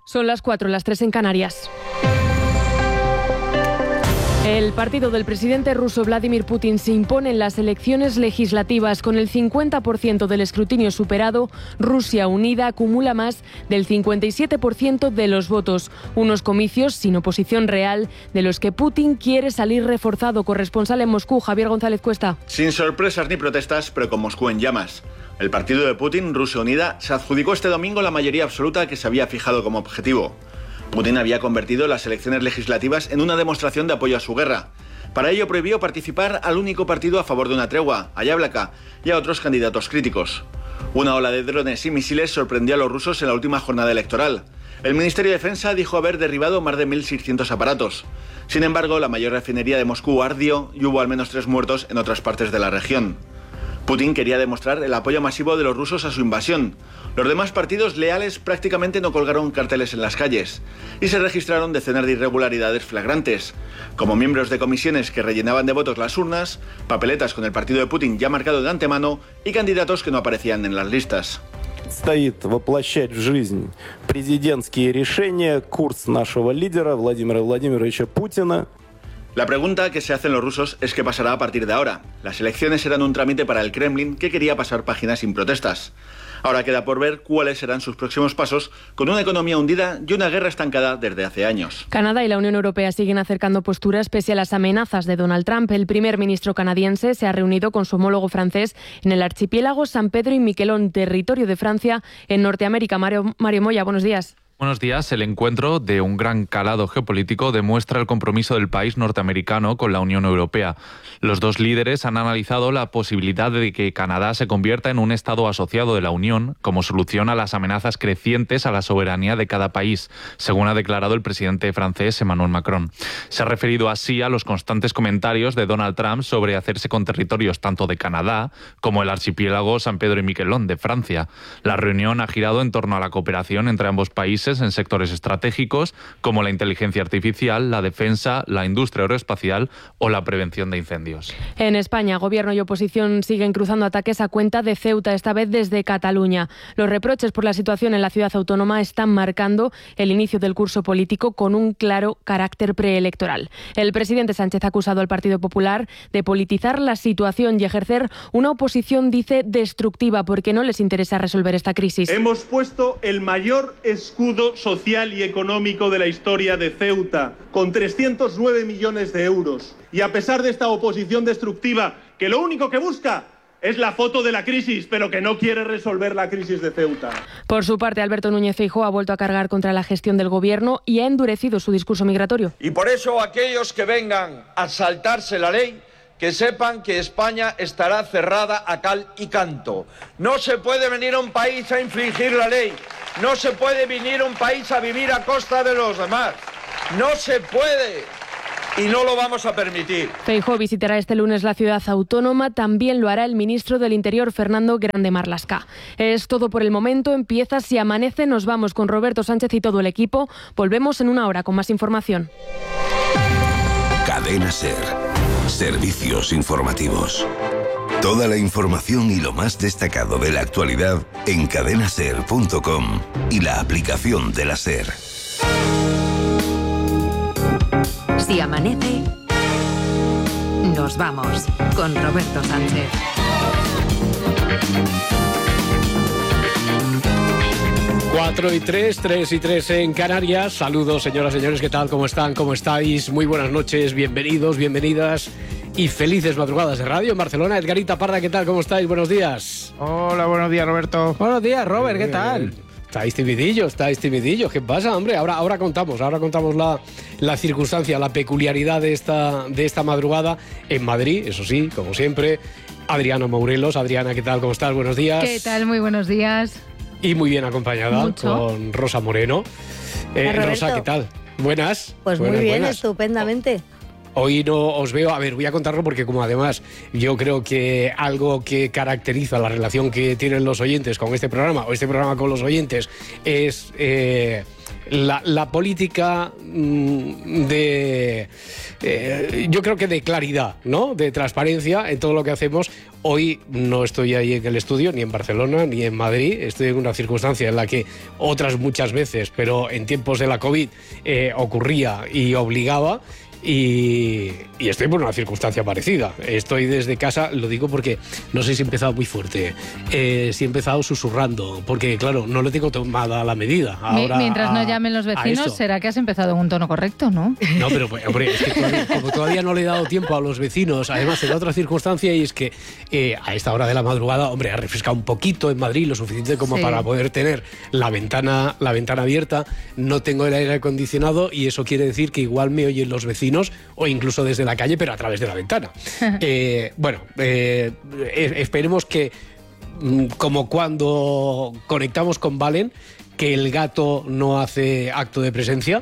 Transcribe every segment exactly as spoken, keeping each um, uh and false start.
Son las cuatro, las tres en Canarias. El partido del presidente ruso Vladimir Putin se impone en las elecciones legislativas. Con el cincuenta por ciento del escrutinio superado, Rusia Unida acumula más del cincuenta y siete por ciento de los votos. Unos comicios sin oposición real, de los que Putin quiere salir reforzado. Corresponsal en Moscú, Javier González Cuesta. Sin sorpresas ni protestas, pero con Moscú en llamas. El partido de Putin, Rusia Unida, se adjudicó este domingo la mayoría absoluta que se había fijado como objetivo. Putin había convertido las elecciones legislativas en una demostración de apoyo a su guerra. Para ello prohibió participar al único partido a favor de una tregua, a Yablaka, y a otros candidatos críticos. Una ola de drones y misiles sorprendió a los rusos en la última jornada electoral. El Ministerio de Defensa dijo haber derribado más de mil seiscientos aparatos. Sin embargo, la mayor refinería de Moscú ardió y hubo al menos tres muertos en otras partes de la región. Putin quería demostrar el apoyo masivo de los rusos a su invasión. Los demás partidos leales prácticamente no colgaron carteles en las calles y se registraron decenas de irregularidades flagrantes, como miembros de comisiones que rellenaban de votos las urnas, papeletas con el partido de Putin ya marcado de antemano y candidatos que no aparecían en las listas. Стоит воплощать в жизнь президентские решения, курс нашего лидера Владимира Владимировича Путина. La pregunta que se hacen los rusos es qué pasará a partir de ahora. Las elecciones eran un trámite para el Kremlin, que quería pasar páginas sin protestas. Ahora queda por ver cuáles serán sus próximos pasos, con una economía hundida y una guerra estancada desde hace años. Canadá y la Unión Europea siguen acercando posturas pese a las amenazas de Donald Trump. El primer ministro canadiense se ha reunido con su homólogo francés en el archipiélago San Pedro y Miquelón, territorio de Francia, en Norteamérica. Mario, Mario Moya, buenos días. Buenos días. El encuentro, de un gran calado geopolítico, demuestra el compromiso del país norteamericano con la Unión Europea. Los dos líderes han analizado la posibilidad de que Canadá se convierta en un Estado asociado de la Unión como solución a las amenazas crecientes a la soberanía de cada país, según ha declarado el presidente francés Emmanuel Macron. Se ha referido así a los constantes comentarios de Donald Trump sobre hacerse con territorios tanto de Canadá como el archipiélago San Pedro y Miquelón de Francia. La reunión ha girado en torno a la cooperación entre ambos países en sectores estratégicos como la inteligencia artificial, la defensa, la industria aeroespacial o la prevención de incendios. En España, gobierno y oposición siguen cruzando ataques a cuenta de Ceuta, esta vez desde Cataluña. Los reproches por la situación en la ciudad autónoma están marcando el inicio del curso político con un claro carácter preelectoral. El presidente Sánchez ha acusado al Partido Popular de politizar la situación y ejercer una oposición, dice, destructiva, porque no les interesa resolver esta crisis. Hemos puesto el mayor escudo social y económico de la historia de Ceuta, con trescientos nueve millones de euros. Y a pesar de esta oposición destructiva, que lo único que busca es la foto de la crisis, pero que no quiere resolver la crisis de Ceuta. Por su parte, Alberto Núñez Feijóo ha vuelto a cargar contra la gestión del gobierno y ha endurecido su discurso migratorio. Y por eso aquellos que vengan a saltarse la ley, que sepan que España estará cerrada a cal y canto. No se puede venir a un país a infringir la ley. No se puede venir a un país a vivir a costa de los demás. No se puede. Y no lo vamos a permitir. Feijóo visitará este lunes la ciudad autónoma. También lo hará el ministro del Interior, Fernando Grande Marlaska. Es todo por el momento. Empieza Si Amanece. Nos vamos con Roberto Sánchez y todo el equipo. Volvemos en una hora con más información. Cadena SER. Servicios informativos. Toda la información y lo más destacado de la actualidad en cadena ser punto com y la aplicación de la SER. Si amanece, nos vamos con Roberto Sánchez. Cuatro y tres, tres y tres en Canarias. Saludos, señoras y señores, ¿qué tal? ¿Cómo están? ¿Cómo estáis? Muy buenas noches, bienvenidos, bienvenidas y felices madrugadas de radio en Barcelona. Edgarita Parra, ¿qué tal? ¿Cómo estáis? Buenos días. Hola, buenos días, Roberto. Buenos días, Robert, ¿qué tal? Estáis timidillos, estáis timidillos. ¿Qué pasa, hombre? Ahora, ahora contamos, ahora contamos la, la circunstancia, la peculiaridad de esta, de esta madrugada en Madrid, eso sí, como siempre. Adriana Mourelos. Adriana, ¿qué tal? ¿Cómo estás? Buenos días. ¿Qué tal? Muy buenos días. Y muy bien acompañada Mucho. con Rosa Moreno. Eh, Rosa, ¿qué tal? Buenas. Pues buenas, muy bien, buenas. estupendamente. Hoy no os veo, a ver, voy a contarlo porque como además yo creo que algo que caracteriza la relación que tienen los oyentes con este programa, o este programa con los oyentes, es eh, la, la política mmm, de, eh, yo creo que de claridad, ¿no? De transparencia en todo lo que hacemos. Hoy no estoy ahí en el estudio, ni en Barcelona, ni en Madrid. Estoy en una circunstancia en la que otras muchas veces, pero en tiempos de la COVID, eh, ocurría y obligaba. Y, y estoy por una circunstancia parecida. Estoy desde casa, lo digo porque no sé si he empezado muy fuerte, eh, si he empezado susurrando, porque claro, no le tengo tomada la medida. Ahora, Mientras no llamen los vecinos, será que has empezado en un tono correcto, ¿no? No, pero hombre, es que todavía, como todavía no le he dado tiempo a los vecinos, además en otra circunstancia, y es que eh, a esta hora de la madrugada, hombre, ha refrescado un poquito en Madrid, lo suficiente como sí. para poder tener la ventana, la ventana abierta. No tengo el aire acondicionado y eso quiere decir que igual me oyen los vecinos o incluso desde la calle, pero a través de la ventana. eh, bueno, eh, esperemos que, como cuando conectamos con Valen, que el gato no hace acto de presencia,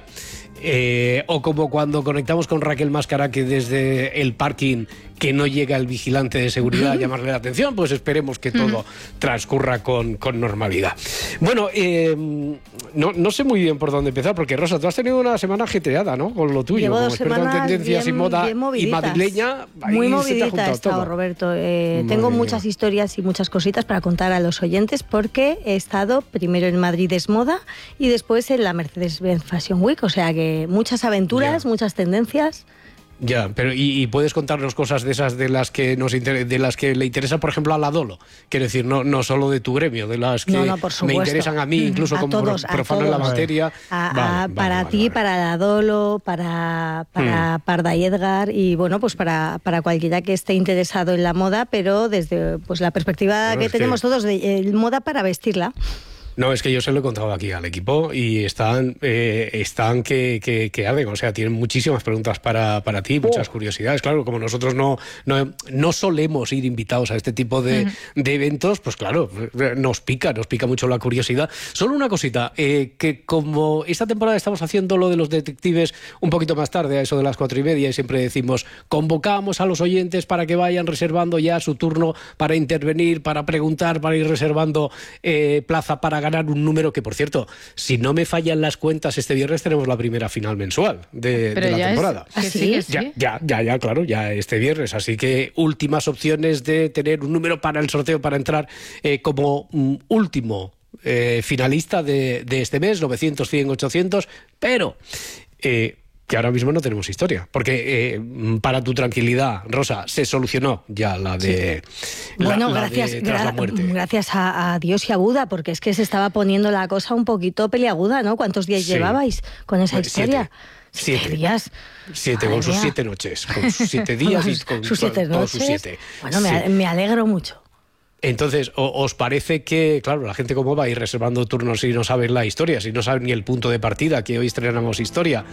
eh, o como cuando conectamos con Raquel Máscara, que desde el parking que no llega el vigilante de seguridad a llamarle la atención, pues esperemos que todo transcurra con, con normalidad. Bueno, eh, no, no sé muy bien por dónde empezar, porque Rosa, tú has tenido una semana ajetreada, ¿no? Con lo tuyo, Llevo como dos experta en tendencias bien, y moda y madrileña. Muy movidita he estado, Roberto. Eh, tengo mía. muchas historias y muchas cositas para contar a los oyentes, porque he estado primero en Madrid es Moda y después en la Mercedes-Benz Fashion Week, o sea que muchas aventuras, ya. muchas tendencias. Ya, pero y, y puedes contarnos cosas de esas de las que nos inter, de las que le interesa, por ejemplo, a la Dolo. Quiero decir, no, no solo de tu gremio, de las que no, no, me interesan a mí, incluso a como todos, profano en la materia. A, vale, a, vale, para vale, ti, vale. para la Dolo, para, para hmm. Parda y Edgar, y bueno, pues para, para cualquiera que esté interesado en la moda, pero desde pues la perspectiva bueno, que tenemos que... todos de eh, moda para vestirla. No, es que yo se lo he contado aquí al equipo y están, eh, están que, que, que arden, o sea, tienen muchísimas preguntas para, para ti, muchas oh. curiosidades. Claro, como nosotros no, no, no solemos ir invitados a este tipo de, uh-huh. de eventos, pues claro, nos pica, nos pica mucho la curiosidad. Solo una cosita, eh, que como esta temporada estamos haciendo lo de los detectives un poquito más tarde, a eso de las cuatro y media, y siempre decimos, convocamos a los oyentes para que vayan reservando ya su turno para intervenir, para preguntar, para ir reservando eh, plaza para ganar un número que, por cierto, si no me fallan las cuentas, este viernes tenemos la primera final mensual de, de la temporada. Es, ¿sí? ¿Sí? Ya, ya, ya, ya, claro, ya este viernes. Así que últimas opciones de tener un número para el sorteo, para entrar eh, como um, último eh, finalista de, de este mes, novecientos, cien, ochocientos, pero... Eh, que ahora mismo no tenemos historia, porque eh, para tu tranquilidad, Rosa, se solucionó ya la de sí. la, bueno, la gracias, de tras gra- la muerte. Gracias a, a Dios y a Buda, porque es que se estaba poniendo la cosa un poquito peliaguda, ¿no? ¿Cuántos días sí. llevabais con esa pues historia? Siete. Siete días. Siete, con sus siete noches, con sus siete días y con sus siete todos noches. sus siete. Bueno, me, sí. me alegro mucho. Entonces, ¿os parece que, claro, la gente cómo va a ir reservando turnos si no saben la historia, si no saben ni el punto de partida, que hoy estrenamos historia?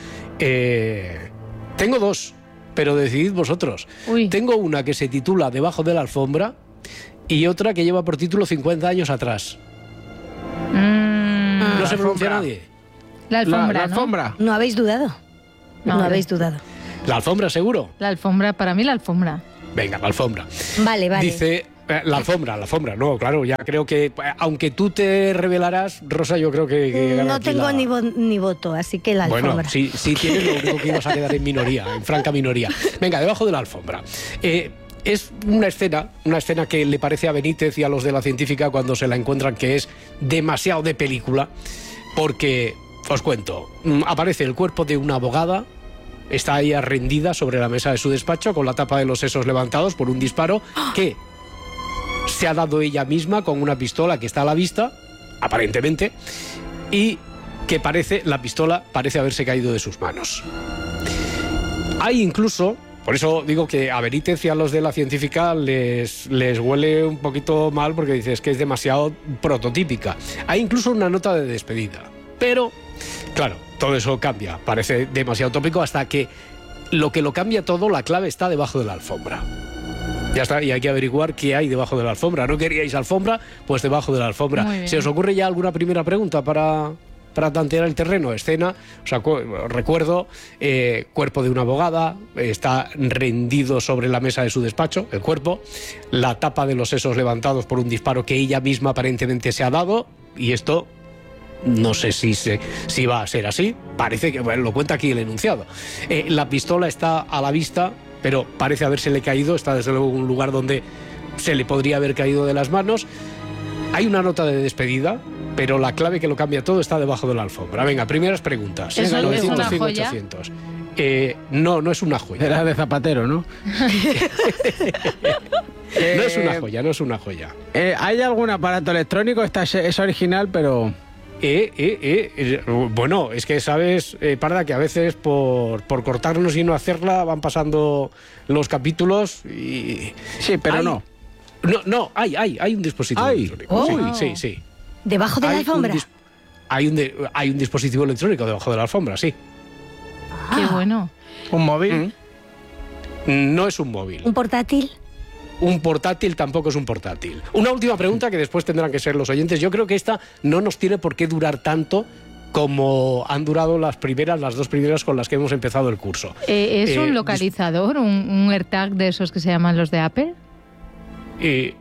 Eh, tengo dos, pero decidid vosotros. Uy. Tengo una que se titula Debajo de la alfombra y otra que lleva por título cincuenta años atrás. Mm, ¿No se pronuncia nadie? La alfombra, la, la ¿no? alfombra. No habéis dudado. No, no habéis dudado. ¿La alfombra, seguro? La alfombra, para mí la alfombra. Venga, la alfombra. Vale, vale. Dice... La alfombra, la alfombra, no, claro, ya creo que, aunque tú te revelarás, Rosa, yo creo que... que no tengo la... ni, vo ni voto, así que la alfombra. Bueno, sí, sí tienes, lo único que ibas a quedar en minoría, en franca minoría. Venga, debajo de la alfombra. Eh, es una escena, una escena que le parece a Benítez y a los de la científica cuando se la encuentran que es demasiado de película, porque, os cuento, aparece el cuerpo de una abogada. Está ella rendida sobre la mesa de su despacho con la tapa de los sesos levantados por un disparo que se ha dado ella misma con una pistola que está a la vista, aparentemente, y que parece, la pistola parece haberse caído de sus manos. Hay incluso, por eso digo que a Benítez y a los de la científica les, les huele un poquito mal porque dices que es demasiado prototípica. Hay incluso una nota de despedida, pero, claro, todo eso cambia, parece demasiado tópico hasta que lo que lo cambia todo, la clave está debajo de la alfombra. Ya está, y hay que averiguar qué hay debajo de la alfombra. ¿No queríais alfombra? Pues debajo de la alfombra. ¿Se os ocurre ya alguna primera pregunta para, para tantear el terreno. Escena, o sea, recuerdo, eh, cuerpo de una abogada, está rendido sobre la mesa de su despacho, el cuerpo, la tapa de los sesos levantados por un disparo que ella misma aparentemente se ha dado, y esto no sé si, se, si va a ser así, parece que, bueno, lo cuenta aquí el enunciado. Eh, la pistola está a la vista, pero parece habérsele caído, está desde luego en un lugar donde se le podría haber caído de las manos. Hay una nota de despedida, pero la clave que lo cambia todo está debajo de la alfombra. Venga, primeras preguntas. ¿Eso es novecientos, una cien, joya? ochocientos. Eh, no, no es una joya. Era de Zapatero, ¿no? No es una joya, no es una joya. Eh, ¿Hay algún aparato electrónico? Esta es, es original, pero... Eh, eh, eh, eh, bueno, es que sabes, eh, Parda, que a veces por, por cortarnos y no hacerla van pasando los capítulos y... Sí, pero hay, no. No, no, hay, hay, hay un dispositivo ¿Hay? electrónico. Oh. Sí, sí, sí. ¿Debajo de Hay la alfombra? un dis- hay, un de- hay un dispositivo electrónico debajo de la alfombra, sí. Qué bueno. ¿Un móvil? Mm. No es un móvil. ¿Un portátil? Un portátil tampoco es un portátil. Una última pregunta que después tendrán que ser los oyentes. Yo creo que esta no nos tiene por qué durar tanto como han durado las primeras, las dos primeras con las que hemos empezado el curso. Eh, ¿Es Eh, un localizador, un, un AirTag de esos que se llaman los de Apple? Eh,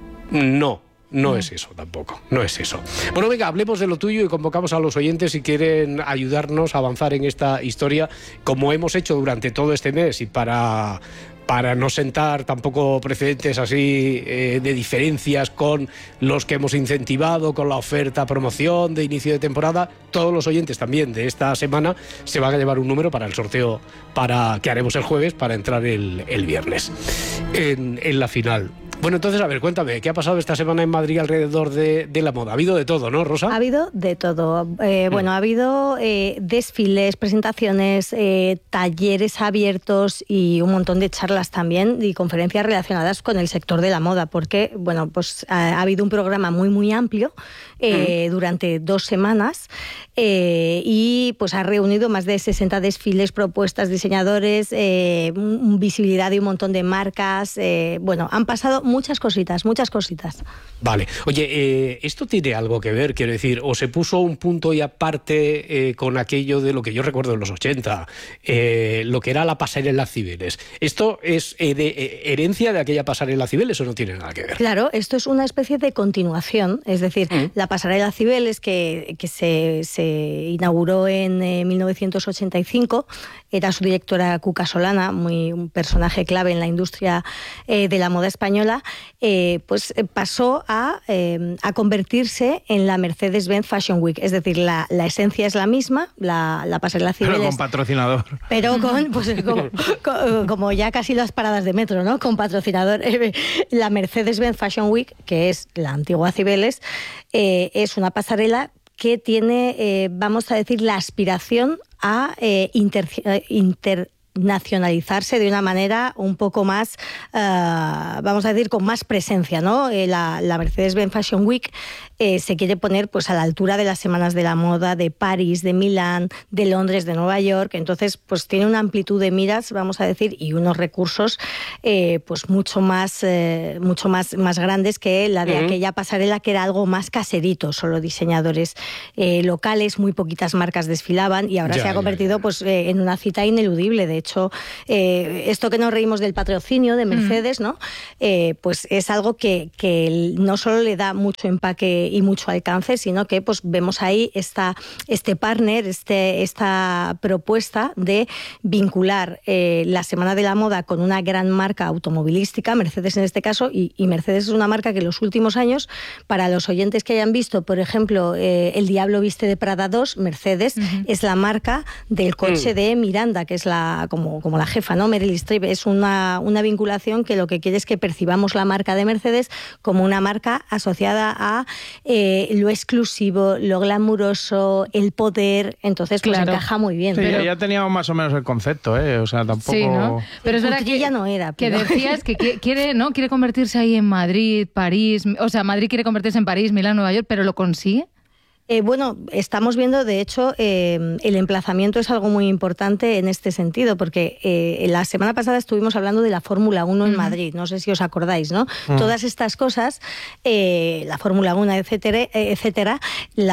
no, no es eso tampoco, no es eso. Bueno, venga, hablemos de lo tuyo y convocamos a los oyentes si quieren ayudarnos a avanzar en esta historia, como hemos hecho durante todo este mes, y para... para no sentar tampoco precedentes así eh, de diferencias con los que hemos incentivado, con la oferta promoción de inicio de temporada. Todos los oyentes también de esta semana se van a llevar un número para el sorteo para que haremos el jueves para entrar el, el viernes en, en la final. Bueno, entonces, a ver, cuéntame, ¿qué ha pasado esta semana en Madrid alrededor de, de la moda? Ha habido de todo, ¿no, Rosa? Ha habido de todo. Eh, Mm. Bueno, ha habido eh, desfiles, presentaciones, eh, talleres abiertos y un montón de charlas también y conferencias relacionadas con el sector de la moda, porque, bueno, pues ha, ha habido un programa muy, muy amplio eh, mm. durante dos semanas eh, y pues ha reunido más de sesenta desfiles, propuestas, diseñadores, eh, visibilidad de un montón de marcas. Eh, bueno, han pasado muchas cositas, muchas cositas. Vale. Oye, eh, ¿esto tiene algo que ver? Quiero decir, ¿o se puso un punto y aparte eh, con aquello de lo que yo recuerdo en los ochenta, eh, lo que era la pasarela Cibeles? ¿Esto es eh, de, eh, herencia de aquella pasarela Cibeles o no tiene nada que ver? Claro, esto es una especie de continuación, es decir, mm. la pasarela Cibeles que, que se, se inauguró en eh, mil novecientos ochenta y cinco, era su directora Cuca Solana, muy, un personaje clave en la industria eh, de la moda española, eh, pues pasó a, eh, a convertirse en la Mercedes-Benz Fashion Week, es decir, la, la esencia es la misma, la, la pasarela Cibeles. Pero con patrocinador. Pero con, pues, como, con, como ya casi las paradas de metro, ¿no? Con patrocinador. La Mercedes-Benz Fashion Week, que es la antigua Cibeles, eh, es una pasarela que tiene, eh, vamos a decir, la aspiración a eh, inter, inter nacionalizarse de una manera un poco más, uh, vamos a decir, con más presencia, ¿no? Eh, la, la Mercedes-Benz Fashion Week eh, se quiere poner pues a la altura de las semanas de la moda de París, de Milán, de Londres, de Nueva York. Entonces, pues tiene una amplitud de miras, vamos a decir, y unos recursos eh, pues mucho más, eh, mucho más, más grandes que la de uh-huh. aquella pasarela que era algo más caserito, solo diseñadores eh, locales, muy poquitas marcas desfilaban y ahora ya, se ha convertido ya, ya. pues eh, en una cita ineludible. De hecho, eh, esto que nos reímos del patrocinio de Mercedes, mm. ¿no? Eh, pues es algo que, que no solo le da mucho empaque y mucho alcance, sino que pues vemos ahí esta, este partner, este, esta propuesta de vincular eh, la Semana de la Moda con una gran marca automovilística, Mercedes en este caso, y, y Mercedes es una marca que en los últimos años, para los oyentes que hayan visto, por ejemplo, eh, El Diablo Viste de Prada dos, Mercedes mm-hmm. es la marca del coche mm. de Miranda, que es la Como, como la jefa, ¿no? Meryl Streep. Es una, una vinculación que lo que quiere es que percibamos la marca de Mercedes como una marca asociada a eh, lo exclusivo, lo glamuroso, el poder. Entonces, pues claro. encaja muy bien. Sí, pero ya teníamos más o menos el concepto, ¿eh? O sea, tampoco... Sí, ¿no? Pero es verdad que ya no era. Pero... Que decías que quiere, ¿no? Quiere convertirse ahí en Madrid, París... O sea, Madrid quiere convertirse en París, Milán, Nueva York, pero ¿lo consigue? Eh, bueno, estamos viendo, de hecho, eh, el emplazamiento es algo muy importante en este sentido, porque eh, la semana pasada estuvimos hablando de la Fórmula uno en uh-huh. Madrid, no sé si os acordáis, ¿no? Uh-huh. Todas estas cosas, eh, la Fórmula uno, etcétera, etcétera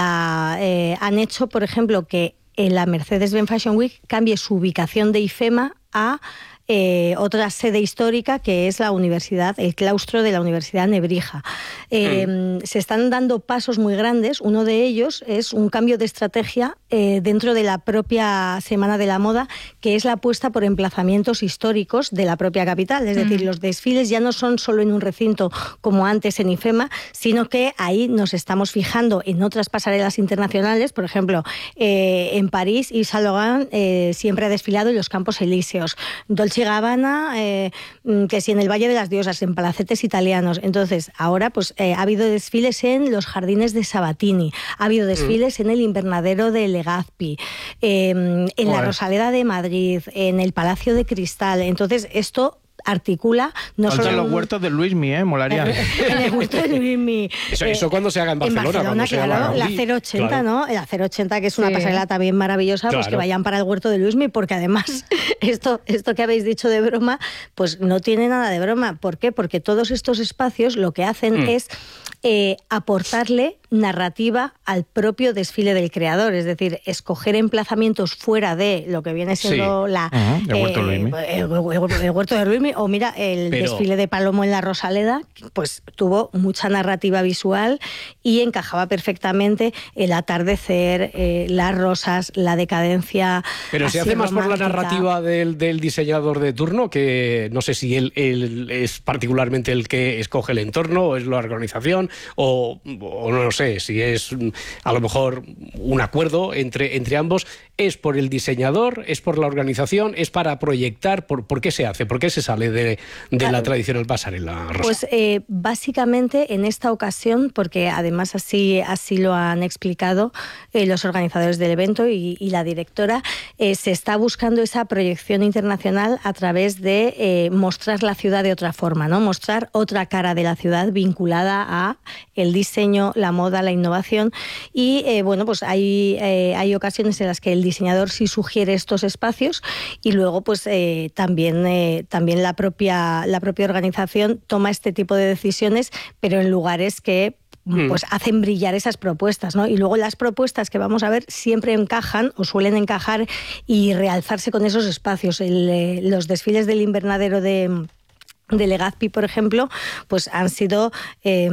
la, eh, han hecho, por ejemplo, que en la Mercedes-Benz Fashion Week cambie su ubicación de IFEMA a Eh, otra sede histórica, que es la universidad, el claustro de la Universidad Nebrija. Eh, mm. Se están dando pasos muy grandes. Uno de ellos es un cambio de estrategia eh, dentro de la propia Semana de la Moda, que es la apuesta por emplazamientos históricos de la propia capital. Es mm. decir, los desfiles ya no son solo en un recinto como antes en IFEMA, sino que ahí nos estamos fijando en otras pasarelas internacionales. Por ejemplo, eh, en París, Yves Saint Laurent eh, siempre ha desfilado en los Campos Elíseos. Dolce y Gabbana, eh, que si en el Valle de las Diosas, en palacetes italianos. Entonces, ahora pues eh, ha habido desfiles en los jardines de Sabatini, ha habido desfiles mm. en el invernadero de Legazpi, eh, en Joder. la Rosaleda de Madrid, en el Palacio de Cristal. Entonces, esto articula no solo en los huertos de Luismi, ¿eh? Molaría. En el huerto de Luismi. Eso, eh, eso cuando se haga en Barcelona. En Barcelona, se claro, haga la cero ochenta, claro. ¿no? La cero ochenta, que es una sí. pasarela también maravillosa, claro. pues que vayan para el huerto de Luismi, porque además esto, esto que habéis dicho de broma, pues no tiene nada de broma. ¿Por qué? Porque todos estos espacios lo que hacen mm. es eh, aportarle narrativa al propio desfile del creador, es decir, escoger emplazamientos fuera de lo que viene siendo sí. la, uh-huh. el, huerto eh, el, el, el huerto de Luismi, o mira, el Pero... desfile de Palomo en la Rosaleda, pues tuvo mucha narrativa visual y encajaba perfectamente el atardecer, eh, las rosas, la decadencia. Pero se hace más romántica. Por la narrativa del, del diseñador de turno, que no sé si él, él es particularmente el que escoge el entorno, o es la organización, o, o no sé, si es a lo mejor un acuerdo entre, entre ambos. ¿Es por el diseñador? ¿Es por la organización? ¿Es para proyectar? ¿Por, por qué se hace? ¿Por qué se sale de, de claro. la tradicional pasarela, Rosa? Pues eh, básicamente en esta ocasión, porque además así, así lo han explicado eh, los organizadores del evento y, y la directora, eh, se está buscando esa proyección internacional a través de eh, mostrar la ciudad de otra forma, ¿no? Mostrar otra cara de la ciudad vinculada a el diseño, la moda, la innovación. Y eh, bueno, pues hay, eh, hay ocasiones en las que el diseñador sí sugiere estos espacios y luego pues eh, también, eh, también la propia, la propia organización toma este tipo de decisiones, pero en lugares que pues hacen brillar esas propuestas, ¿no? Y luego las propuestas que vamos a ver siempre encajan o suelen encajar y realzarse con esos espacios. El, eh, los desfiles del invernadero de de Legazpi, por ejemplo, pues han sido eh,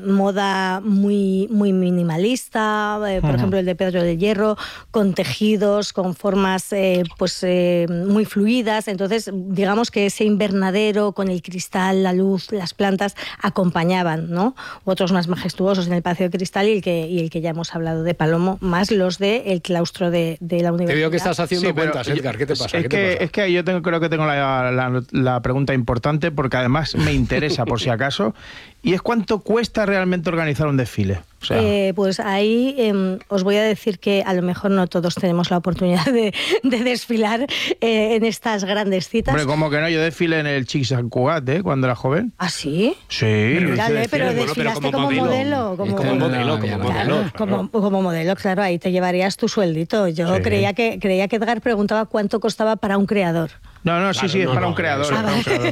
moda muy, muy minimalista, eh, por uh-huh. ejemplo el de Pedro del Hierro, con tejidos, con formas eh, pues eh, muy fluidas. Entonces, digamos que ese invernadero con el cristal, la luz, las plantas acompañaban, ¿no? Otros más majestuosos en el Palacio de Cristal y el que, y el que ya hemos hablado de Palomo, más los del claustro de, de la universidad. Te veo que estás haciendo sí, cuentas, Edgar, ¿qué te pasa? Es, ¿Qué que, te pasa? es que yo tengo, creo que tengo la, la, la pregunta importante, porque además me interesa por si acaso, y es cuánto cuesta realmente organizar un desfile. O sea... eh, pues ahí eh, os voy a decir que a lo mejor no todos tenemos la oportunidad de, de desfilar eh, en estas grandes citas. Hombre, como que no, yo desfilé en el Chic Sant Cugat, ¿eh? Cuando era joven. ¿Ah, sí? Sí. Dale, pero bueno, desfilaste pero como, como modelo. Como, como modelo, como modelo. Claro, como, como modelo, claro, ahí te llevarías tu sueldito. Yo sí. creía que creía que Edgar preguntaba cuánto costaba para un creador. No, no, sí, claro, sí, es no, para no, un creador. Ah, es para un creador.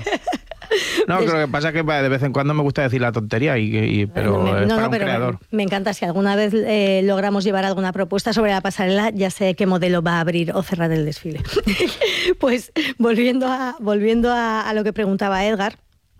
No, lo que pasa es que de vez en cuando me gusta decir la tontería, y, y pero me, es no, para no, un pero creador. Me, me encanta, si alguna vez eh, logramos llevar alguna propuesta sobre la pasarela, ya sé qué modelo va a abrir o cerrar el desfile. Pues volviendo a, volviendo a, a lo que preguntaba Edgar,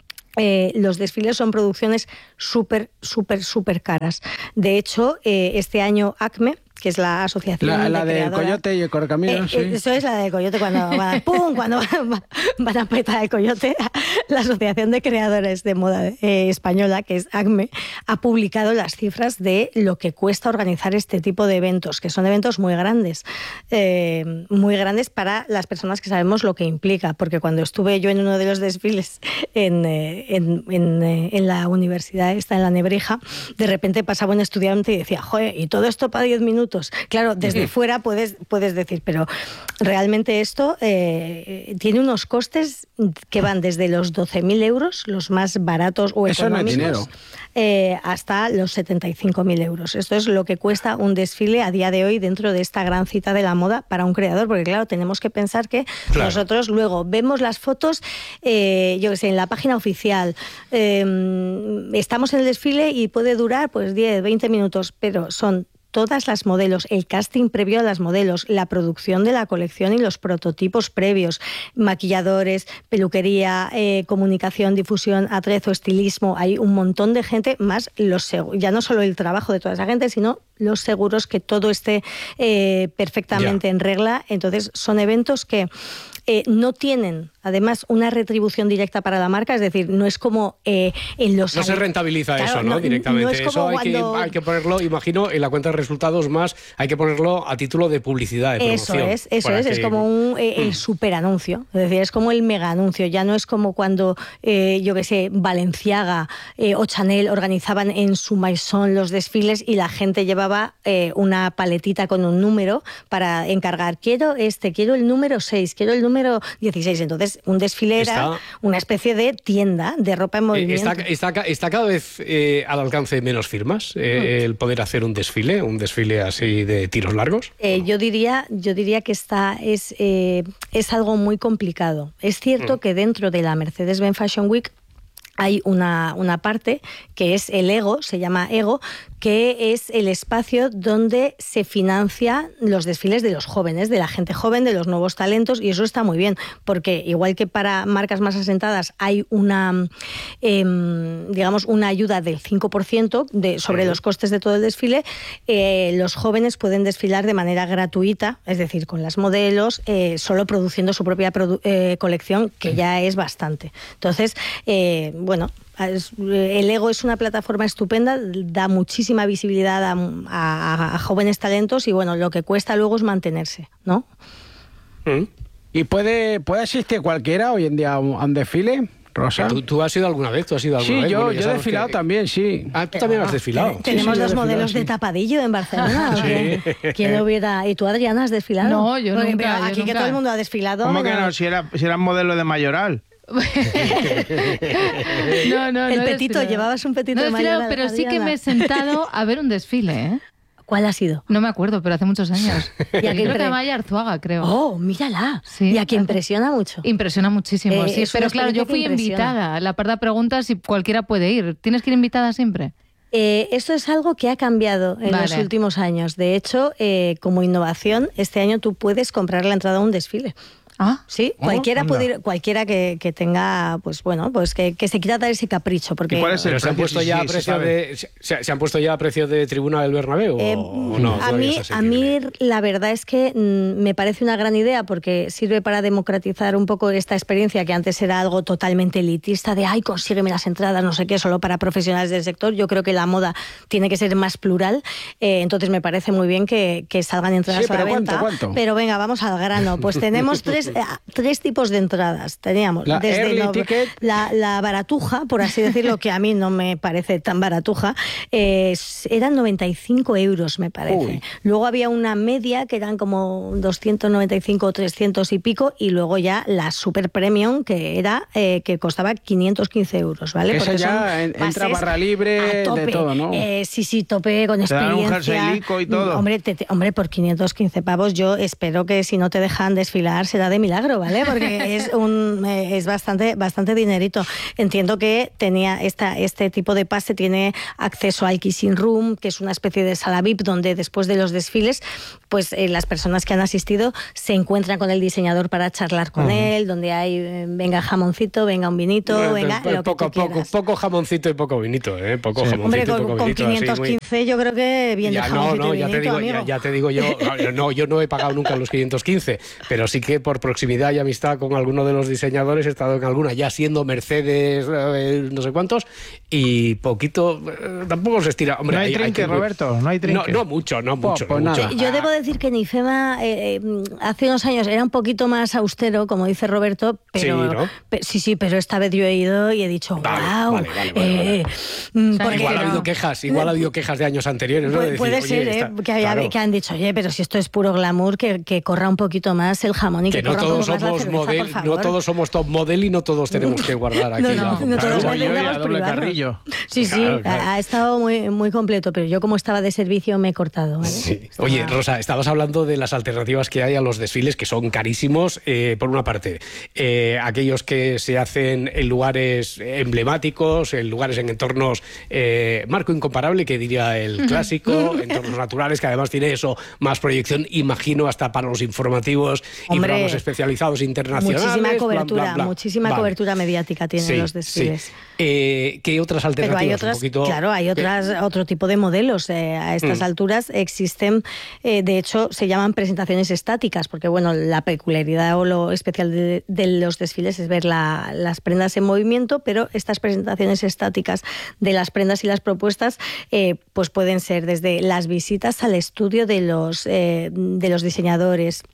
Eh, los desfiles son producciones súper, súper, súper caras. De hecho, eh, este año ACME, que es la asociación la, la de del Coyote y el Correcaminos, eh, sí. Eso es la del Coyote, cuando van, ¡pum!, cuando van, van a petar el Coyote. La Asociación de Creadores de Moda eh, Española, que es ACME, ha publicado las cifras de lo que cuesta organizar este tipo de eventos, que son eventos muy grandes, eh, muy grandes para las personas que sabemos lo que implica, porque cuando estuve yo en uno de los desfiles en, eh, en, en, eh, en la universidad esta, en la Nebrija, de repente pasaba un estudiante y decía, joder, y todo esto para diez minutos. fotos. Claro, desde fuera puedes, puedes decir, pero realmente esto eh, tiene unos costes que van desde los doce mil euros, los más baratos o Eso económicos, no es dinero. Eh, hasta los setenta y cinco mil euros. Esto es lo que cuesta un desfile a día de hoy dentro de esta gran cita de la moda para un creador, porque claro, tenemos que pensar que claro. nosotros luego vemos las fotos, eh, yo que sé, en la página oficial, eh, estamos en el desfile y puede durar pues diez, veinte minutos, pero son todas las modelos, el casting previo a las modelos, la producción de la colección y los prototipos previos, maquilladores, peluquería, eh, comunicación, difusión, atrezo, estilismo, hay un montón de gente, más los ya no solo el trabajo de toda esa gente, sino los seguros que todo esté eh, perfectamente yeah. en regla. Entonces son eventos que eh, no tienen además una retribución directa para la marca, es decir, no es como eh, en los... No se rentabiliza claro, eso, ¿no? no Directamente. No es eso hay, cuando... que, hay que ponerlo, imagino, en la cuenta de resultados más, hay que ponerlo a título de publicidad, de promoción. Eso es, eso es, que... es como un, eh, el superanuncio, es decir, es como el mega anuncio, ya no es como cuando, eh, yo qué sé, Balenciaga eh, o Chanel organizaban en su maison los desfiles y la gente llevaba eh, una paletita con un número para encargar, quiero este, quiero el número seis, quiero el número dieciséis, entonces un desfile era está, una especie de tienda de ropa en movimiento. Está, está, está cada vez eh, al alcance de menos firmas eh, mm. el poder hacer un desfile, un desfile así de tiros largos. Eh, yo diría, yo diría que está es eh, es algo muy complicado. Es cierto mm. que dentro de la Mercedes-Benz Fashion Week hay una, una parte que es el Ego, se llama Ego, que es el espacio donde se financian los desfiles de los jóvenes, de la gente joven, de los nuevos talentos, y eso está muy bien, porque igual que para marcas más asentadas hay una, eh, digamos, una ayuda del cinco por ciento de, sobre los costes de todo el desfile, eh, los jóvenes pueden desfilar de manera gratuita, es decir, con las modelos, eh, solo produciendo su propia produ- eh, colección, que ya es bastante. Entonces, eh, bueno... El Ego es una plataforma estupenda, da muchísima visibilidad a, a, a jóvenes talentos y bueno, lo que cuesta luego es mantenerse, ¿no? ¿Y puede, puede asistir cualquiera hoy en día a un, a un desfile, Rosa? ¿Tú, ¿Tú has ido alguna vez? ¿Tú has ido alguna sí, vez? yo, bueno, yo he desfilado que... también, sí. Ah, tú también has desfilado. Tenemos sí, sí, los modelos sí. de tapadillo en Barcelona. Sí. ¿Quién hubiera? ¿Y tú, Adriana, has desfilado? No, yo Porque, nunca. Pero aquí yo que nunca. todo el mundo ha desfilado. ¿Cómo que no? Si era, si era modelo de mayoral. no, no, el no petito, desfilado. llevabas un petito no de desfilado, mayoral, pero sí Adriana. que me he sentado a ver un desfile, ¿eh? ¿Cuál ha sido? No me acuerdo, pero hace muchos años. ¿Y a creo impre... que Amaya Arzuaga, creo. Oh, mírala. Sí. Y a que impresiona mucho. Impresiona muchísimo, eh, sí. Pero claro, yo fui invitada. La parda pregunta si cualquiera puede ir. ¿Tienes que ir invitada siempre? Eh, esto es algo que ha cambiado en vale. los últimos años. De hecho, eh, como innovación, este año tú puedes comprar la entrada a un desfile. Ah, sí, oh, cualquiera puede ir, cualquiera que, que tenga, pues bueno, pues que, que se quiera dar ese capricho, porque ¿Y cuál es el se han puesto ya a precio de se, se han puesto ya a precio de tribuna del Bernabéu eh, o no? A mí, a mí la verdad es que mm, me parece una gran idea porque sirve para democratizar un poco esta experiencia que antes era algo totalmente elitista de ay, consígueme las entradas, no sé qué, solo para profesionales del sector. Yo creo que la moda tiene que ser más plural, eh, entonces me parece muy bien que, que salgan entradas sí, a la pero venta. ¿cuánto, cuánto? Pero venga, vamos al grano. Pues tenemos tres tres tipos de entradas. Teníamos la desde no, la, la baratuja, por así decirlo, que a mí no me parece tan baratuja, eh, eran noventa y cinco euros, me parece. Uy. Luego había una media que eran como doscientos noventa y cinco o trescientos y pico, y luego ya la super premium que era eh, que costaba quinientos quince euros, ¿vale? Esa ya entra barra libre de todo, ¿no? Eh, sí, sí, tope con experiencia. Un y todo. Hombre, te, te, hombre, por quinientos quince pavos yo espero que si no te dejan desfilar será de milagro, ¿vale? Porque es un es bastante bastante dinerito. Entiendo que tenía esta este tipo de pase tiene acceso al Kissing Room, que es una especie de sala V I P donde después de los desfiles, pues eh, las personas que han asistido se encuentran con el diseñador para charlar con uh-huh. él, donde hay eh, venga jamoncito, venga un vinito, no, venga pues, lo poco, que tú poco, poco jamoncito y poco vinito, ¿eh? Poco sí. jamoncito Hombre, con, y poco con vinito. quinientos quince muy... yo creo que bien ya, de jamoncito no, no, y vinito, ya te digo, amigo. Ya, ya te digo yo, no, yo no he pagado nunca los quinientos quince, pero sí que por proximidad y amistad con alguno de los diseñadores, he estado en alguna, ya siendo Mercedes, eh, no sé cuántos, y poquito, eh, tampoco se estira. Hombre, no hay, hay trinque, hay que, Roberto, no hay trinque. No, no mucho, no mucho. Pues no mucho. Yo, yo debo decir que en IFEMA eh, hace unos años era un poquito más austero, como dice Roberto, pero sí, ¿no? pe, sí, sí, pero esta vez yo he ido y he dicho, vale, wow. Vale, vale, vale, eh, vale. Porque igual no. ha habido quejas, igual ha habido quejas de años anteriores. ¿no? Pu- De decir, puede ser, está, eh, que, haya, claro. que han dicho, oye, pero si esto es puro glamour, que, que corra un poquito más el jamón y que, que no corra todos un poco somos más la cerveza, model, por favor. no todos somos top model y no todos tenemos que guardar aquí. No, no, la no todos claro, yo tenemos y a doble privados. carrillo. Sí, sí, Claro, claro. Ha, ha estado muy, muy completo, pero yo como estaba de servicio me he cortado. ¿vale? Sí. Estaba... Oye, Rosa, estabas hablando de las alternativas que hay a los desfiles, que son carísimos, eh, por una parte, eh, aquellos que se hacen en lugares emblemáticos, en lugares en entornos eh, marco incomparable, que diría el clásico, entornos naturales, que además tiene eso, más proyección, imagino, hasta para los informativos y Hombre, para los especializados internacionales. Muchísima cobertura, bla, bla, bla. muchísima Vale. cobertura mediática tienen Sí, los desfiles. sí. Eh, ¿Qué otras alternativas? Pero hay otras, Un poquito... claro, hay otras, otro tipo de modelos. Eh, a estas Mm. alturas existen, eh, de hecho, se llaman presentaciones estáticas, porque bueno, la peculiaridad o lo especial de, de los desfiles es ver la, las prendas en movimiento, pero estas presentaciones estáticas de las prendas y las propuestas, eh, pues pueden ser desde las visitas al estudio de los, eh, de los diseñadores.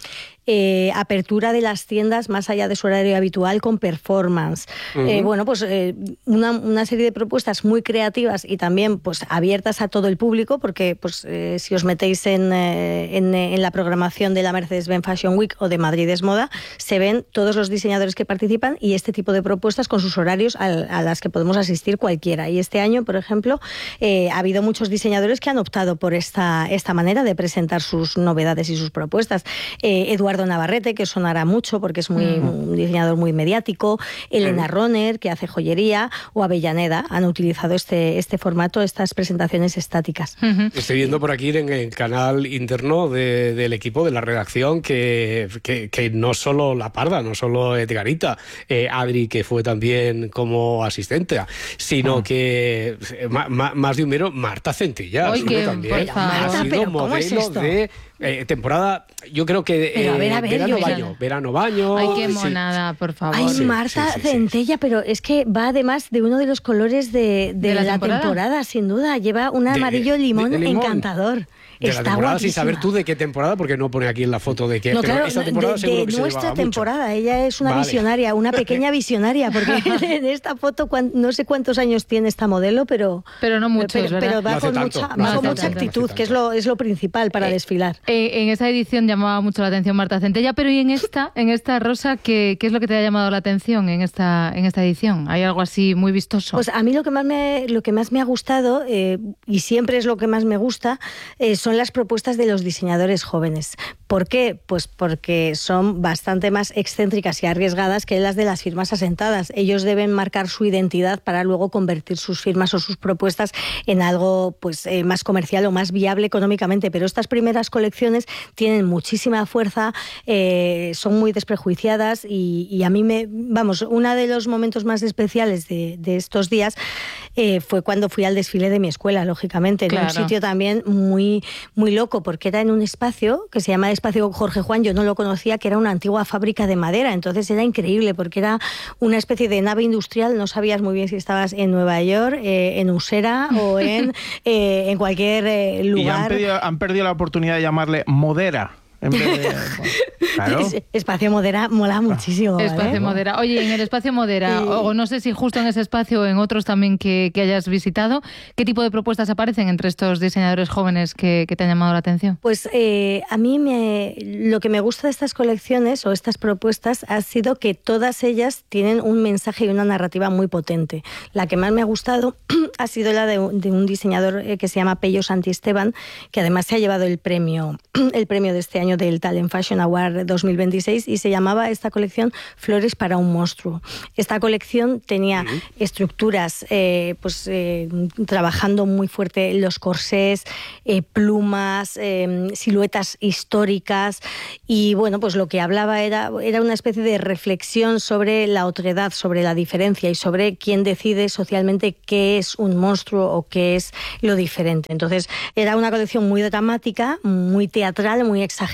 Eh, apertura de las tiendas más allá de su horario habitual con performance. Uh-huh. Eh, bueno, pues eh, una, una serie de propuestas muy creativas y también pues abiertas a todo el público, porque pues eh, si os metéis en, eh, en, en la programación de la Mercedes-Benz Fashion Week o de Madrid es Moda, se ven todos los diseñadores que participan y este tipo de propuestas con sus horarios a, a las que podemos asistir cualquiera. Y este año, por ejemplo, eh, ha habido muchos diseñadores que han optado por esta, esta manera de presentar sus novedades y sus propuestas. Eh, Eduardo Navarrete, que sonará mucho porque es muy, mm. un diseñador muy mediático, Elena mm. Roner, que hace joyería, o Avellaneda, han utilizado este, este formato, estas presentaciones estáticas. Uh-huh. Estoy viendo por aquí en el canal interno de, del equipo de la redacción que, que, que no solo La Parda, no solo Edgarita, eh, Adri, que fue también como asistente, sino uh-huh. que eh, ma, ma, más de un mero Marta Centella. Oy, que, también ha Marta, sido modelo es de eh, temporada, yo creo que pero, eh, a ver, a ver, verano yo, baño, verano baño. Ay, qué monada, sí. por favor. Ay, sí, Marta sí, sí, Centella, sí. pero es que va además de uno de los colores de, de, ¿De la, la temporada? temporada, sin duda. Lleva un amarillo de, limón, de, de limón encantador. De Está la temporada, guapísima. sin saber tú de qué temporada, porque no pone aquí en la foto de qué. No, pero claro, esa temporada de, seguro de que se nuestra llevaba temporada. mucho. Ella es una Vale. visionaria, una pequeña visionaria, porque en esta foto no sé cuántos años tiene esta modelo, pero pero no muchos, pero, ¿verdad? pero va no con tanto, mucha, no va con hace mucha tanto, actitud, no que es lo es lo principal para eh, desfilar. Eh, en esa edición llamaba mucho la atención Marta Centella, pero ¿y en esta, en esta Rosa, qué, qué es lo que te ha llamado la atención en esta, en esta edición? ¿Hay algo así muy vistoso? Pues a mí lo que más me, lo que más me ha gustado, eh, y siempre es lo que más me gusta, eh, son las propuestas de los diseñadores jóvenes. ¿Por qué? Pues porque son bastante más excéntricas y arriesgadas que las de las firmas asentadas. Ellos deben marcar su identidad para luego convertir sus firmas o sus propuestas en algo pues eh, más comercial o más viable económicamente. Pero estas primeras colecciones tienen muchísima fuerza, eh, son muy desprejuiciadas y, y a mí me, vamos, uno de los momentos más especiales de, de estos días eh, fue cuando fui al desfile de mi escuela, lógicamente, en claro. un sitio también muy, muy loco, porque era en un espacio que se llama Espacio Jorge Juan, yo no lo conocía, que era una antigua fábrica de madera, entonces era increíble porque era una especie de nave industrial, no sabías muy bien si estabas en Nueva York, eh, en Usera o en, eh, en cualquier eh, lugar. Y han perdido, han perdido la oportunidad de llamarle Modera. En vez de, claro. Espacio Modera mola muchísimo. Espacio ¿vale? Modera. Oye, en el Espacio Modera, sí. o no sé si justo en ese espacio o en otros también que, que hayas visitado, ¿qué tipo de propuestas aparecen entre estos diseñadores jóvenes que, que te han llamado la atención? Pues eh, a mí me, lo que me gusta de estas colecciones o estas propuestas ha sido que todas ellas tienen un mensaje y una narrativa muy potente. La que más me ha gustado ha sido la de un, de un diseñador que se llama Pello Santisteban, que además se ha llevado el premio, el premio de este año del Talent Fashion Award dos mil veintiséis y se llamaba esta colección Flores para un monstruo. Esta colección tenía uh-huh. estructuras eh, pues eh, trabajando muy fuerte los corsés, eh, plumas, eh, siluetas históricas y bueno, pues lo que hablaba era, era una especie de reflexión sobre la otredad, sobre la diferencia y sobre quién decide socialmente qué es un monstruo o qué es lo diferente. Entonces era una colección muy dramática, muy teatral, muy exagerada,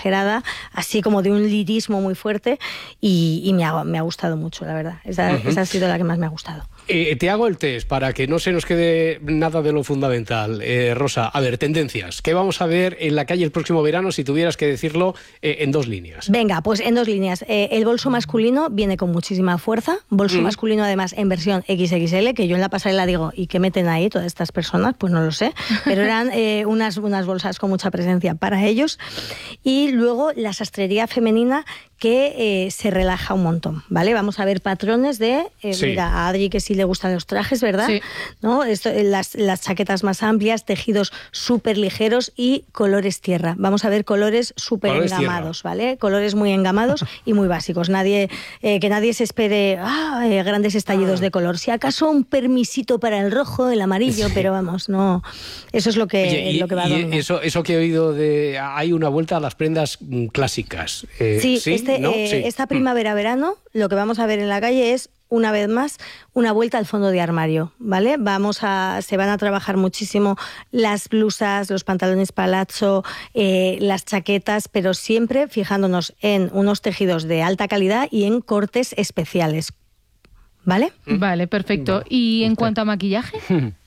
exagerada, así como de un lirismo muy fuerte, y, y me, ha, me ha gustado mucho, la verdad. Esa, uh-huh. esa ha sido la que más me ha gustado. Eh, te hago el test para que no se nos quede nada de lo fundamental. Eh, Rosa, a ver, tendencias. ¿Qué vamos a ver en la calle el próximo verano si tuvieras que decirlo eh, en dos líneas? Venga, pues en dos líneas. Eh, el bolso masculino viene con muchísima fuerza. Bolso mm. masculino además en versión equis equis ele, que yo en la pasarela digo, ¿y qué meten ahí todas estas personas? Pues no lo sé. Pero eran eh, unas, unas bolsas con mucha presencia para ellos. Y luego la sastrería femenina, que eh, se relaja un montón, ¿vale? Vamos a ver patrones de... Eh, sí. Mira, a Adri que sí le gustan los trajes, ¿verdad? Sí. ¿No? Esto, las, las chaquetas más amplias, tejidos súper ligeros y colores tierra. Vamos a ver colores súper engamados, ¿vale? Colores muy engamados y muy básicos. Nadie, eh, que nadie se espere ah, eh, grandes estallidos ah. de color. Si acaso un permisito para el rojo, el amarillo, sí. pero vamos, no... Eso es lo que, Oye, y, lo que va a dominar. Eso, eso que he oído de... Hay una vuelta a las prendas clásicas. Eh, sí, ¿sí? Este, ¿no? eh, sí. Esta primavera-verano lo que vamos a ver en la calle es, una vez más, una vuelta al fondo de armario, ¿vale? Vamos a, se van a trabajar muchísimo las blusas, los pantalones palazzo, eh, las chaquetas, pero siempre fijándonos en unos tejidos de alta calidad y en cortes especiales, ¿vale? Vale, perfecto. ¿Y en cuanto a maquillaje?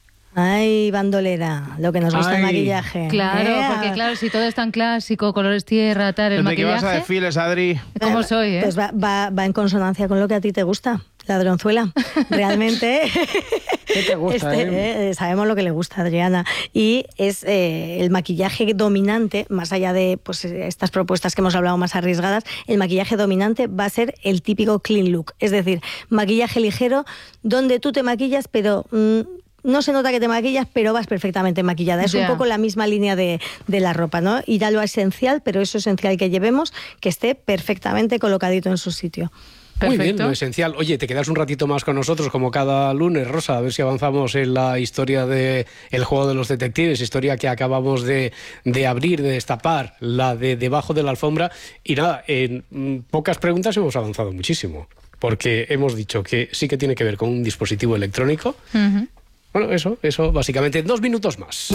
Ay, bandolera, lo que nos gusta el maquillaje. Claro, ¿Eh? porque claro, si todo es tan clásico, colores tierra, tal, el ¿Desde maquillaje... qué vas a desfiles, Adri? ¿Cómo soy, eh? Pues va, va, va en consonancia con lo que a ti te gusta, ladronzuela. Realmente... ¿Qué te gusta, este, eh? Sabemos lo que le gusta a Adriana. Y es eh, el maquillaje dominante, más allá de pues, estas propuestas que hemos hablado más arriesgadas, el maquillaje dominante va a ser el típico clean look. Es decir, maquillaje ligero, donde tú te maquillas, pero... Mmm, no se nota que te maquillas, pero vas perfectamente maquillada. Es yeah. un poco la misma línea de, de la ropa, ¿no? Ir a lo esencial, pero eso esencial que llevemos, que esté perfectamente colocadito en su sitio. Perfecto. Muy bien, lo esencial. Oye, te quedas un ratito más con nosotros, como cada lunes, Rosa, a ver si avanzamos en la historia de El juego de los detectives, historia que acabamos de, de abrir, de destapar, la de Debajo de la alfombra. Y nada, en pocas preguntas hemos avanzado muchísimo, porque hemos dicho que sí que tiene que ver con un dispositivo electrónico. Uh-huh. Bueno, eso, eso básicamente. Dos minutos más.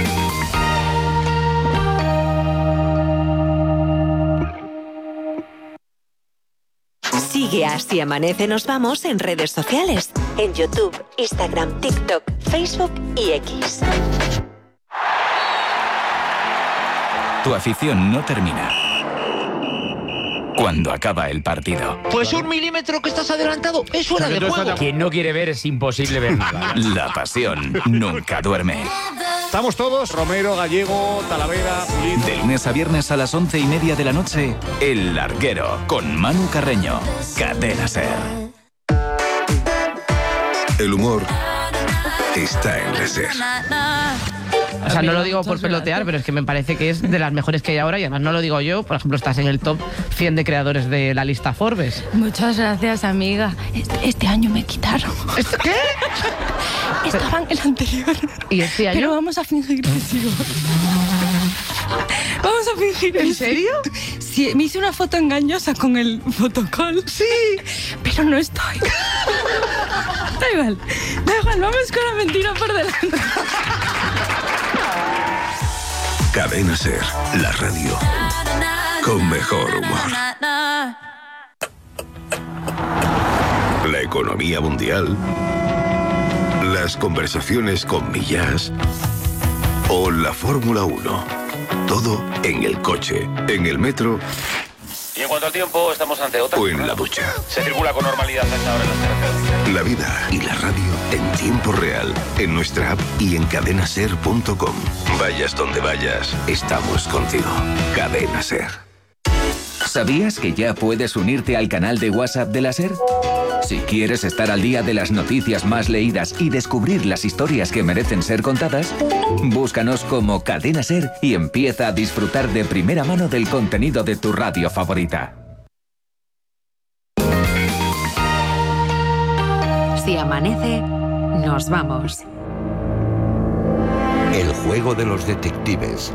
Sigue a Así Amanece Nos Vamos en redes sociales. En YouTube, Instagram, TikTok, Facebook y X. Tu afición no termina cuando acaba el partido. Pues un milímetro que estás adelantado es fuera de juego. Quien no quiere ver es imposible ver nada. La pasión nunca duerme. Estamos todos, Romero, Gallego, Talavera, Pulido. De lunes a viernes a las once y media de la noche, El Larguero, con Manu Carreño. Cadena SER. El humor está en la SER. O sea, no lo digo por pelotear, pero es que me parece que es de las mejores que hay ahora y además no lo digo yo. Por ejemplo, estás en el top cien de creadores de la lista Forbes. Muchas gracias, amiga. Este, este año me quitaron. ¿Qué? Estaba en el anterior. ¿Y este año? Pero vamos a fingir que sigo. Vamos a fingir. ¿En serio? Sí, me hice una foto engañosa con el fotocall. Sí. Pero no estoy. Da igual. Da igual, vamos con la mentira por delante. Cadena SER, la radio con mejor humor. La economía mundial, las conversaciones con Millás o la Fórmula uno. Todo en el coche, en el metro. Y en cuanto al tiempo, estamos ante otra. O en la ducha. Se circula con normalidad hasta ahora en las carreteras. La vida y la radio en tiempo real, en nuestra app y en cadena ser punto com. Vayas donde vayas, estamos contigo. Cadena SER. ¿Sabías que ya puedes unirte al canal de WhatsApp de la SER? Si quieres estar al día de las noticias más leídas y descubrir las historias que merecen ser contadas, búscanos como Cadena SER y empieza a disfrutar de primera mano del contenido de tu radio favorita. Si amanece, nos vamos. El juego de los detectives.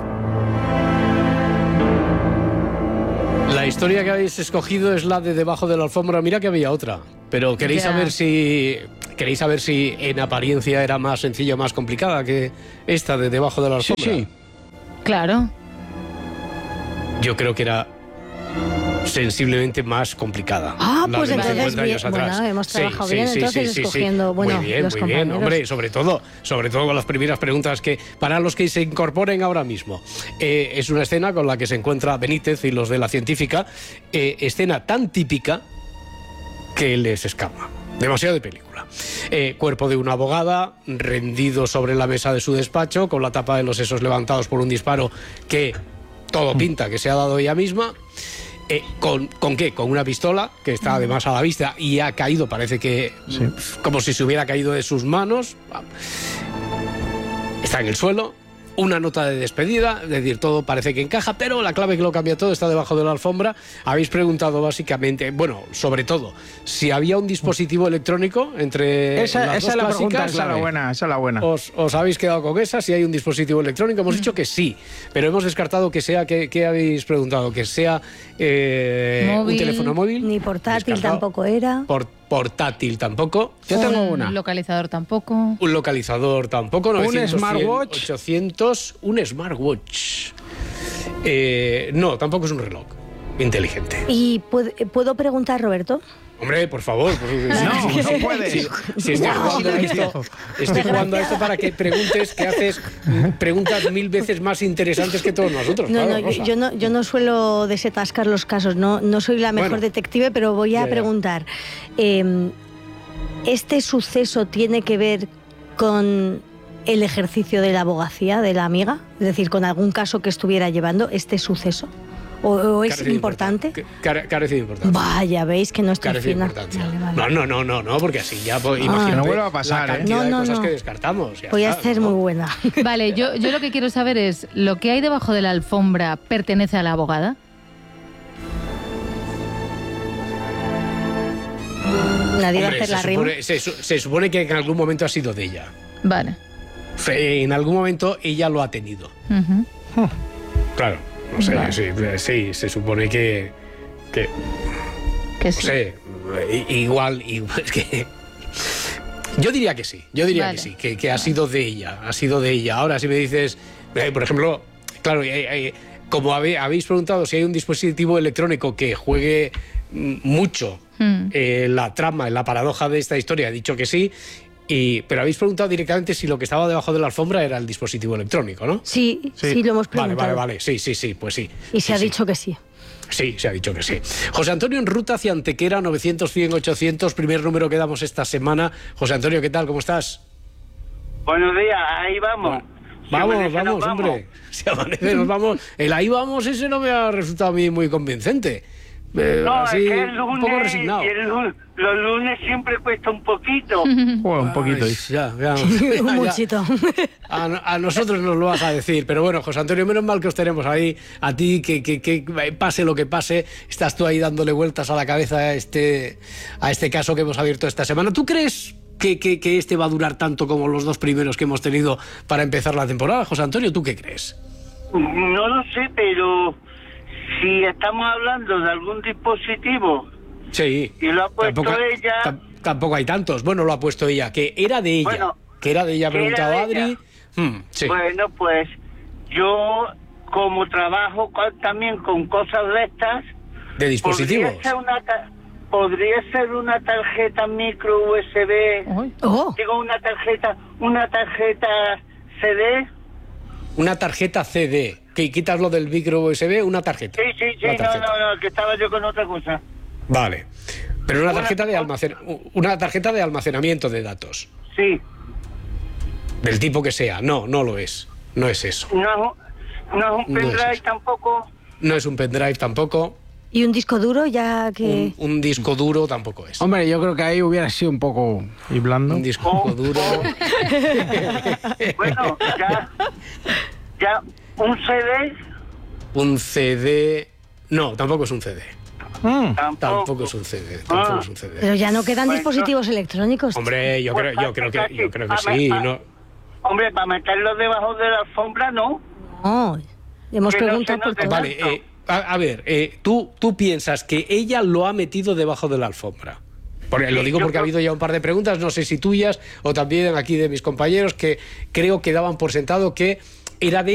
La historia que habéis escogido es la de Debajo de la alfombra. Mira que había otra, pero queréis yeah. saber si queréis saber si en apariencia era más sencilla o más complicada que esta de Debajo de la alfombra. Sí, sí. Claro. yo creo que era sensiblemente más complicada. Ah, la pues de entonces cincuenta bien, años atrás. Bueno, hemos trabajado sí, bien, sí, entonces sí, sí, escogiendo, sí. bueno, muy bien, los muy bien, compañeros. hombre, sobre todo, sobre todo con las primeras preguntas que, para los que se incorporen ahora mismo, eh, es una escena con la que se encuentra Benítez y los de la científica, eh, escena tan típica que les escapa. Demasiado de película. Eh, cuerpo de una abogada rendido sobre la mesa de su despacho con la tapa de los sesos levantados por un disparo que todo pinta que se ha dado ella misma. Eh, ¿con, ¿Con qué? Con una pistola que está además a la vista y ha caído, parece que sí. como si se hubiera caído de sus manos. Está en el suelo. Una nota de despedida, es decir, todo parece que encaja, pero la clave que lo cambia todo está debajo de la alfombra. Habéis preguntado básicamente, bueno, sobre todo, si había un dispositivo electrónico entre esa, las esa dos es la clásicas. pregunta, esa es la buena, esa es la buena. Os, os habéis quedado con esa, si hay un dispositivo electrónico. Hemos dicho que sí, pero hemos descartado que sea, ¿qué, qué habéis preguntado? Que sea eh, un teléfono móvil. Ni portátil Descartado. tampoco era. Por, portátil tampoco. Yo tengo Un una. localizador tampoco. Un localizador tampoco. novecientos, ¿Un smartwatch? cien, ochocientos. Un smartwatch. Eh, no, tampoco es un reloj inteligente. ¿Y puedo, puedo preguntar, Roberto? Hombre, por favor. No, si, no puedes. Si, si estoy, No. jugando a esto, estoy jugando a esto para que preguntes, que haces preguntas mil veces más interesantes que todos nosotros. No, claro, no, Rosa. yo, yo no, yo no suelo desatascar los casos, no, no soy la mejor Bueno. detective, pero voy a Ya, ya. preguntar. Eh, ¿Este suceso tiene que ver con el ejercicio de la abogacía de la amiga? Es decir, con algún caso que estuviera llevando este suceso. ¿O, o es Carece de importante? importan- care- Carece de importancia. Vaya, veis que no estoy Carece de fina. importancia. Vale, vale. No, no, no, no, no, porque así ya, pues, Ah. imagínate Que no vuelva a pasar, la ¿eh? cantidad No, de no, cosas no. que descartamos. ya Voy a está, ser ¿no? muy buena. Vale, yo, yo lo que quiero saber es, ¿lo que hay debajo de la alfombra pertenece a la abogada? Nadie va a Hombre, hacer se la rima. supone, se, su- se supone que en algún momento ha sido de ella. Vale. Fe- En algún momento ella lo ha tenido. Ujú. Claro. No sé, Vale. sí, sí, se supone que. que Que no sí. sé, i- igual, igual es que. Yo diría que sí, yo diría Vale. que sí, que, que ha sido de ella, ha sido de ella. Ahora, si me dices, eh, por ejemplo, claro, eh, eh, como habe- habéis preguntado si hay un dispositivo electrónico que juegue mm, mucho Mm. eh, la trama, en la paradoja de esta historia, he dicho que sí, y, pero habéis preguntado directamente si lo que estaba debajo de la alfombra era el dispositivo electrónico, ¿no? Sí, sí, lo hemos Vale, preguntado. vale, vale, sí, sí, sí, pues sí. Y se Sí, ha sí. dicho que sí. Sí, se ha dicho que sí. José Antonio en ruta hacia Antequera, novecientos, cien, ochocientos, primer número que damos esta semana. José Antonio, ¿qué tal? ¿Cómo estás? Buenos días, ahí vamos. Si Vamos, amanece, nos vamos, vamos. hombre. Si amanece, nos vamos. El ahí vamos, ese no me ha resultado a mí muy convincente. Eh, No, así, es que el un poco lunes, resignado. y el lu- los lunes siempre cuesta un poquito. Bueno, un poquito. Ay, ya, ya, Un ya. muchito. A, a nosotros nos lo vas a decir, pero bueno, José Antonio, menos mal que os tenemos ahí, a ti, que, que, que pase lo que pase, estás tú ahí dándole vueltas a la cabeza a este, a este caso que hemos abierto esta semana. ¿Tú crees que, que, que este va a durar tanto como los dos primeros que hemos tenido para empezar la temporada? José Antonio, ¿tú qué crees? No lo sé, pero si estamos hablando de algún dispositivo Sí. y lo ha puesto Tampoco, ella, tam- tampoco hay tantos. Bueno, lo ha puesto ella, que era de ella. Bueno, que era de ella, ha que era preguntado de Adri. ella. Hmm, sí. bueno, pues yo como trabajo con- también con cosas de estas, De dispositivos. podría ser una, ta- podría ser una tarjeta micro U S B, Oh. digo una tarjeta, una tarjeta C D. Una tarjeta C D. Que quitas lo del micro U S B, una tarjeta. Sí, sí, sí, Una no, tarjeta. no, no, que estaba yo con otra cosa. Vale. Pero una tarjeta de almacen... una tarjeta de almacenamiento de datos. Sí, Del tipo que sea. No, no lo es. No es eso. no, no es un No es pendrive eso. tampoco. No es un pendrive tampoco. ¿Y un disco duro ya que...? Un, un disco duro tampoco es. Hombre, yo creo que ahí hubiera sido un poco... ¿Y blando? Un disco Oh. duro. Bueno, ya, ya, un C D, Un C D. No, tampoco es un C D. tampoco. Tampoco es un C D. Tampoco Ah. es un C D. Pero ya no quedan Bueno. dispositivos electrónicos. Hombre, yo creo, yo creo que, yo creo que sí. No, Hombre, para meterlo debajo de la alfombra, no. No, hemos Que no preguntado se por note todo. vale, eh, a, a ver, eh, tú, tú piensas que ella lo ha metido debajo de la alfombra. Porque, lo Sí, digo yo porque ha creo- habido ya un par de preguntas, no sé si tuyas o también aquí de mis compañeros, que creo que daban por sentado que era de